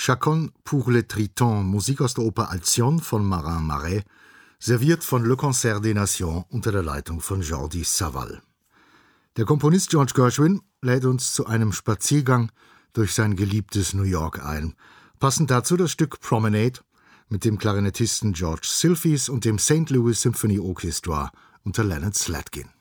Chaconne pour le Triton, Musik aus der Oper Alcyon von Marin Marais, serviert von Le Concert des Nations unter der Leitung von Jordi Savall. Der Komponist George Gershwin lädt uns zu einem Spaziergang durch sein geliebtes New York ein. Passend dazu das Stück Promenade mit dem Klarinettisten George Silphies und dem St. Louis Symphony Orchestra unter Leonard Slatkin.